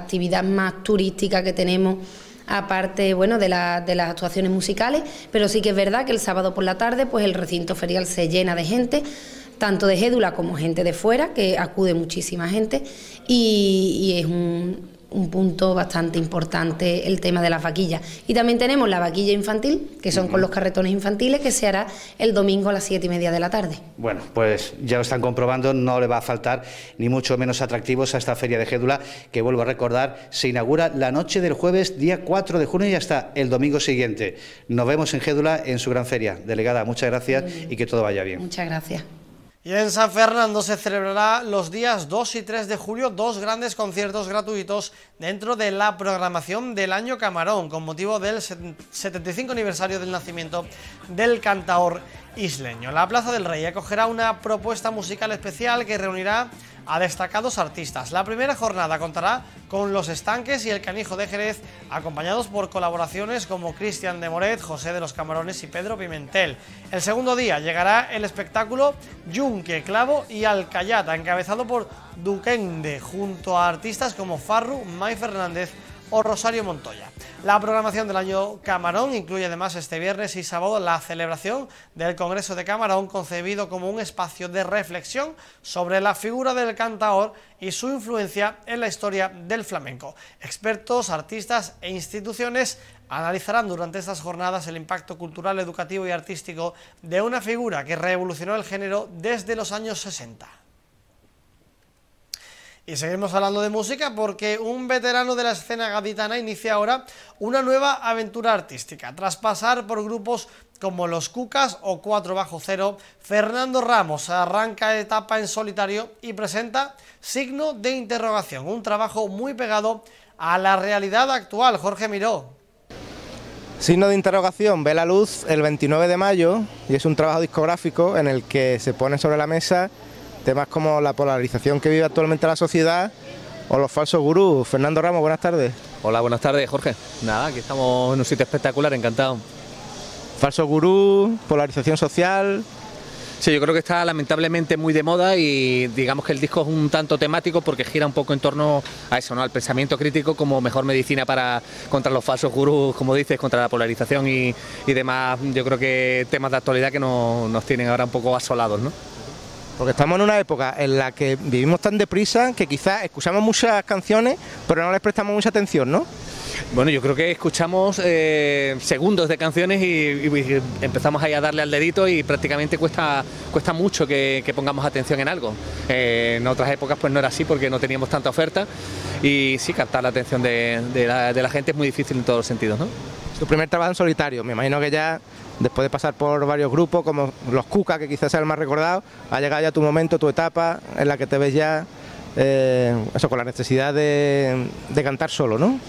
actividad más turística que tenemos, aparte, bueno, de las actuaciones musicales, pero sí que es verdad que el sábado por la tarde pues el recinto ferial se llena de gente, tanto de Gédula como gente de fuera, que acude muchísima gente, y es un punto bastante importante el tema de las vaquillas. Y también tenemos la vaquilla infantil, que son con los carretones infantiles, que se hará el domingo a las 7:30 de la tarde. Bueno, pues ya lo están comprobando, no le va a faltar ni mucho menos atractivos a esta feria de Gédula, que vuelvo a recordar, se inaugura la noche del jueves, día 4 de junio, y hasta el domingo siguiente. Nos vemos en Gédula en su gran feria. Delegada, muchas gracias y que todo vaya bien. Muchas gracias. Y en San Fernando se celebrará los días 2 y 3 de julio 2 grandes conciertos gratuitos dentro de la programación del Año Camarón, con motivo del 75 aniversario del nacimiento del cantaor isleño. La Plaza del Rey acogerá una propuesta musical especial que reunirá a destacados artistas. La primera jornada contará con Los Estanques y El Canijo de Jerez, acompañados por colaboraciones como Cristian de Moret, José de los Camarones y Pedro Pimentel. El segundo día llegará el espectáculo Yunque, Clavo y Alcayata, encabezado por Duquende, junto a artistas como Farru, May Fernández o Rosario Montoya. La programación del Año Camarón incluye además este viernes y sábado la celebración del Congreso de Camarón, concebido como un espacio de reflexión sobre la figura del cantaor y su influencia en la historia del flamenco. Expertos, artistas e instituciones analizarán durante estas jornadas el impacto cultural, educativo y artístico de una figura que revolucionó el género desde los años 60. Y seguimos hablando de música porque un veterano de la escena gaditana inicia ahora una nueva aventura artística. Tras pasar por grupos como Los Cucas o 4 Bajo Cero, Fernando Ramos arranca etapa en solitario y presenta Signo de Interrogación, un trabajo muy pegado a la realidad actual. Jorge Miró. Signo de Interrogación ve la luz el 29 de mayo y es un trabajo discográfico en el que se pone sobre la mesa temas como la polarización que vive actualmente la sociedad o los falsos gurús. Fernando Ramos, buenas tardes. Hola, buenas tardes, Jorge. Nada, aquí estamos en un sitio espectacular, encantado. Falsos gurús, polarización social. Sí, yo creo que está lamentablemente muy de moda y digamos que el disco es un tanto temático porque gira un poco en torno a eso, ¿no? Al pensamiento crítico como mejor medicina contra los falsos gurús, como dices, contra la polarización y demás. Yo creo que temas de actualidad que nos tienen ahora un poco asolados, ¿no? Porque estamos en una época en la que vivimos tan deprisa que quizás escuchamos muchas canciones, pero no les prestamos mucha atención, ¿no? Bueno, yo creo que escuchamos segundos de canciones y empezamos ahí a darle al dedito y prácticamente cuesta mucho que pongamos atención en algo. En otras épocas pues no era así porque no teníamos tanta oferta y sí, captar la atención de la gente es muy difícil en todos los sentidos, ¿no? Tu primer trabajo en solitario, me imagino que ya después de pasar por varios grupos como Los Cucas, que quizás sea el más recordado, ha llegado ya tu momento, tu etapa en la que te ves ya con la necesidad de cantar solo, ¿no?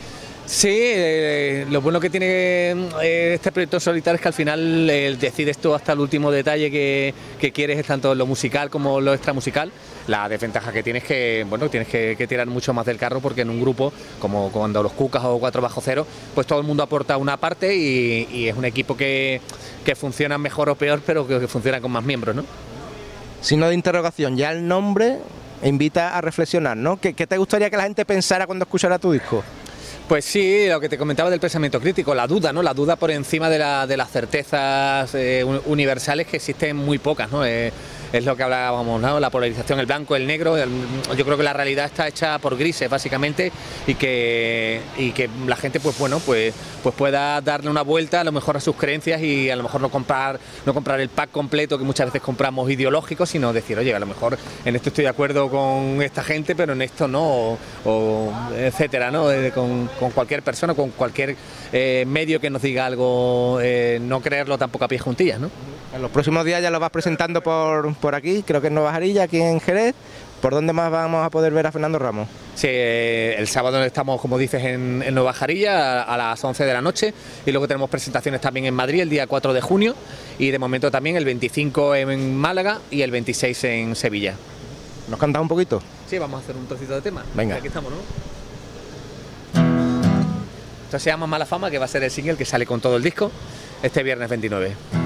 Sí, lo bueno que tiene este proyecto en solitario es que al final decides tú hasta el último detalle que quieres, tanto en lo musical como en lo extramusical. La desventaja que tienes es que, bueno, tienes que tirar mucho más del carro porque en un grupo, como cuando Los Cucas o 4 Bajo Cero, pues todo el mundo aporta una parte y es un equipo que funciona mejor o peor, pero que funciona con más miembros, ¿no? Signo de interrogación, ya el nombre invita a reflexionar, ¿no? ¿Qué te gustaría que la gente pensara cuando escuchara tu disco? Pues sí, lo que te comentaba del pensamiento crítico, la duda, ¿no? La duda por encima de las certezas universales, que existen muy pocas, ¿no? Es lo que hablábamos, ¿no? La polarización, el blanco, el negro. Yo creo que la realidad está hecha por grises, básicamente, y que la gente, pues bueno, pues pueda darle una vuelta a lo mejor a sus creencias y a lo mejor no comprar el pack completo que muchas veces compramos ideológico, sino decir, oye, a lo mejor en esto estoy de acuerdo con esta gente, pero en esto no, o etcétera, ¿no? Con cualquier persona, con cualquier medio que nos diga algo, no creerlo tampoco a pies juntillas, ¿no? En los próximos días ya lo vas presentando por aquí, creo que en Nueva Jarilla, aquí en Jerez. ¿Por dónde más vamos a poder ver a Fernando Ramos? Sí, el sábado estamos, como dices, en Nueva Jarilla a las 11 de la noche y luego tenemos presentaciones también en Madrid el día 4 de junio y de momento también el 25 en Málaga y el 26 en Sevilla. ¿Nos cantas un poquito? Sí, vamos a hacer un trocito de tema. Venga. Aquí estamos, ¿no? Esto se llama Mala Fama, que va a ser el single que sale con todo el disco este viernes 29.